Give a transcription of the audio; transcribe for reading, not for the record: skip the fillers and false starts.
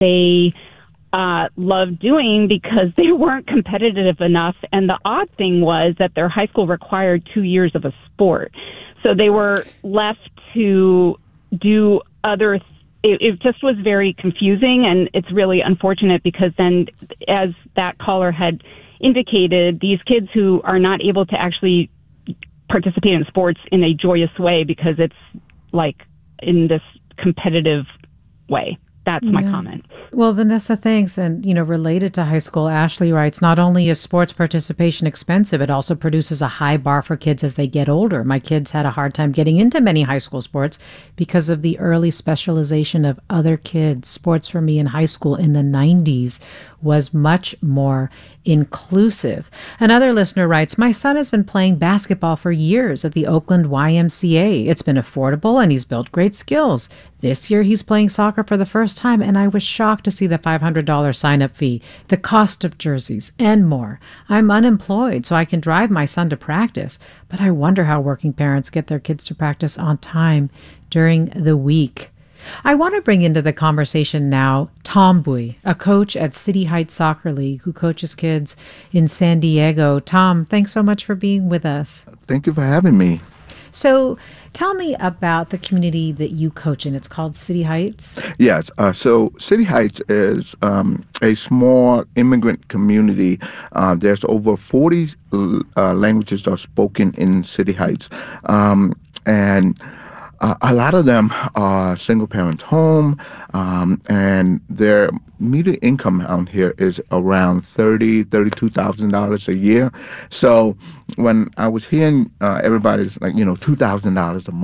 they loved doing because they weren't competitive enough. And the odd thing was that their high school required 2 years of a sport. So they were left to do other it just was very confusing, and it's really unfortunate because then, as that caller had indicated, these kids who are not able to actually participate in sports in a joyous way because it's like in this competitive way. That's my comment. Well, Vanessa, thanks. And, related to high school, Ashley writes, not only is sports participation expensive, it also produces a high bar for kids as they get older. My kids had a hard time getting into many high school sports because of the early specialization of other kids. Sports for me in high school in the 90s was much more inclusive. Another listener writes, my son has been playing basketball for years at the Oakland YMCA. It's been affordable and he's built great skills. This year he's playing soccer for the first time, and I was shocked to see the $500 sign-up fee, the cost of jerseys, and more. I'm unemployed, so I can drive my son to practice, but I wonder how working parents get their kids to practice on time during the week. I want to bring into the conversation now Tom Bui, a coach at City Heights Soccer League who coaches kids in San Diego. Tom, thanks so much for being with us. Thank you for having me. So tell me about the community that you coach in. It's called City Heights? Yes. So City Heights is a small immigrant community. There's over 40 languages are spoken in City Heights. And a lot of them are single parents home, and their median income out here is around $32,000 a year. So when I was hearing everybody's like, $2,000 a month,